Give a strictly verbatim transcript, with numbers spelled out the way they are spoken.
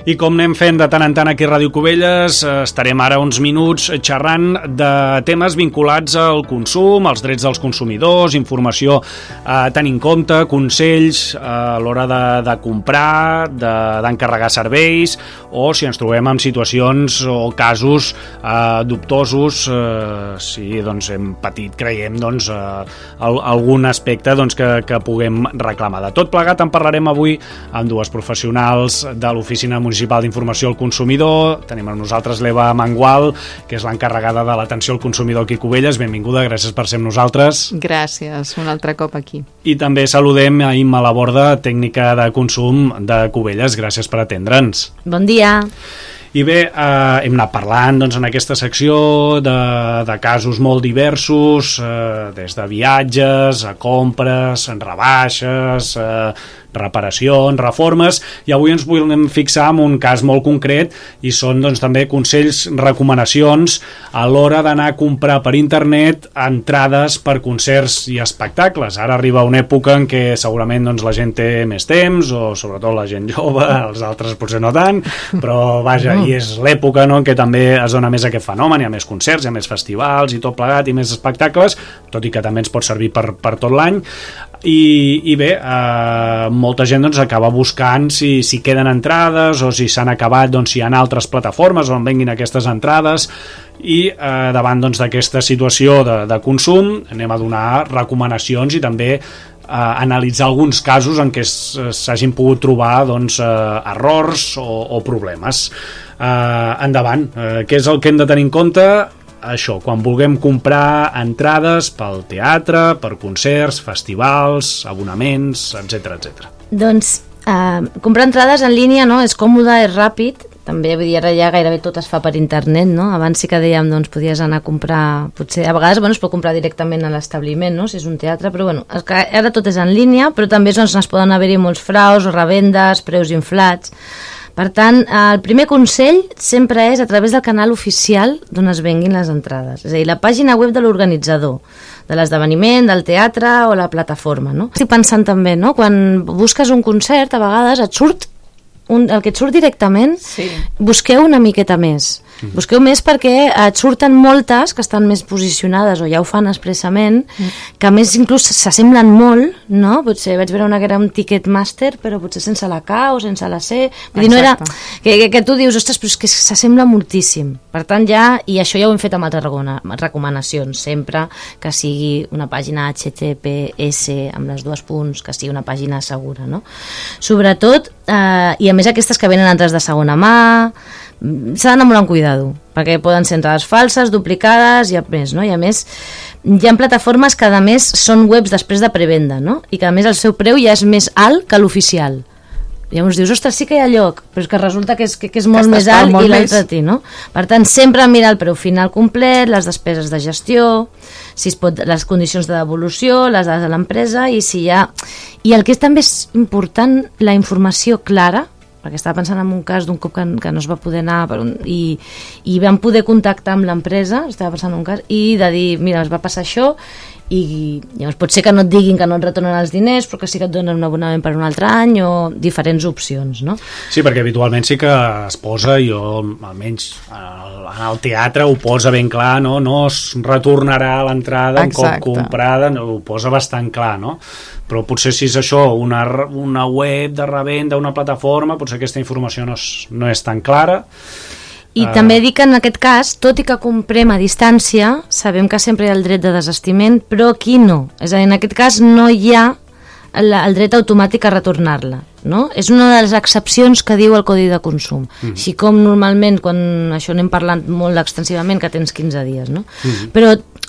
I com anem fent de tant en tant aquí a Ràdio Cubelles, estarem ara uns minuts xerrant de temes vinculats al consum, als drets dels consumidors, informació a tenir en compte, consells a l'hora de, de comprar, d'encarregar de, serveis, o si ens trobem en situacions o casos eh, dubtosos, eh, si doncs, hem patit, creiem, doncs, eh, algun aspecte doncs, que, que puguem reclamar. De tot plegat en parlarem avui amb dues professionals de l'Oficina Municipal d'Informació al Consumidor. Tenim amb nosaltres l'Eva Mangual, que és l'encarregada de l'atenció al consumidor aquí a Cubelles. Benvinguda, gràcies per ser amb nosaltres. Gràcies, un altre cop aquí. I també saludem a Imma Laborda, tècnica de consum de Cubelles. Gràcies per atendre'ns. Bon dia. I bé, eh, hem anat parlant doncs, en aquesta secció de, de casos molt diversos, eh, des de viatges, a compres, en rebaixes, eh, reparacions, reformes, i avui ens volem fixar en un cas molt concret i són doncs, també consells, recomanacions a l'hora d'anar a comprar per internet entrades per concerts i espectacles. Ara arriba una època en què segurament doncs, la gent té més temps, o sobretot la gent jove, els altres potser no tant, però vaja, i és l'època, no?, en què també es dona més aquest fenomen, hi ha més concerts, hi ha més festivals i tot plegat, i més espectacles, tot i que també ens pot servir per, per tot l'any. I, i bé, eh, molta gent doncs, acaba buscant si, si queden entrades o si s'han acabat, doncs, si hi ha altres plataformes on venguin aquestes entrades, i eh, davant doncs, d'aquesta situació de, de consum anem a donar recomanacions i també eh, analitzar alguns casos en què s'hagin pogut trobar doncs, eh, errors o, o problemes. Eh, endavant, eh, què és el que hem de tenir en compte? Això, quan vulguem comprar entrades pel teatre, per concerts, festivals, abonaments, etcètera, etcètera. Doncs eh, comprar entrades en línia, no?, és còmode, és ràpid, també vull dir, ara ja gairebé tot es fa per internet, no? Abans sí que dèiem, doncs, podies anar a comprar, potser a vegades, bueno, es pot comprar directament a l'establiment, no?, si és un teatre, però bueno, ara tot és en línia, però també doncs, es poden haver-hi molts fraus o revendes, preus inflats. Per tant, el primer consell sempre és a través del canal oficial d'on es venguin les entrades. És a dir, la pàgina web de l'organitzador, de l'esdeveniment, del teatre o la plataforma, no? Estic pensant també, no?, quan busques un concert, a vegades et surt un, el que et surt directament, sí. Busqueu una miqueta més. Mm. Busqueu més perquè et surten moltes que estan més posicionades o ja ho fan expressament, mm. que a més inclús s'assemblen molt, no? Potser vaig veure una que era un Ticketmaster, però potser sense la K o sense la C. Vull dir, no era, que, que, que tu dius, ostres, però és que s'assembla moltíssim. Per tant, ja, i això ja ho hem fet amb altres recomanacions, sempre que sigui una pàgina H T T P S amb les dues punts, que sigui una pàgina segura, no? Sobretot, eh, i a més aquestes que venen entrades de segona mà, s'ha d'anar molt amb cuidado, perquè poden ser entrades falses, duplicades i a més, no? I a més hi ha plataformes que a més són webs després de prevenda, no? I que a més el seu preu ja és més alt que l'oficial. Llavors dius, ostres, sí que hi ha lloc, però és que resulta que és, que, que és molt més alt i l'altre a ti, no? Per tant, sempre mirar el preu final complet, les despeses de gestió, si es pot, les condicions de devolució, les dades de l'empresa, i si hi ha... I el que és també és important, la informació clara, perquè estava pensant en un cas d'un cop que, que no es va poder anar per un, i, i vam poder contactar amb l'empresa, estava pensant en un cas, i de dir, mira, es va passar això, i llavors pot ser que no et diguin que no et retornen els diners, però que sí que et donen un abonament per un altre any, o diferents opcions, no? Sí, perquè habitualment sí que es posa, jo almenys en el teatre ho posa ben clar, no, no es retornarà l'entrada un cop comprada, no, ho posa bastant clar, no? Però potser si és això, una, una web de revenda, una plataforma, potser aquesta informació no és, no és tan clara. I uh... també dic que en aquest cas, tot i que comprem a distància, sabem que sempre hi ha el dret de desistiment, però aquí no. És a dir, en aquest cas no hi ha el, el dret automàtic a retornar-la, no? És una de les excepcions que diu el Codi de Consum. Mm. Així com normalment, quan això n'hem parlat molt extensivament, que tens quinze dies, no? Mm. Però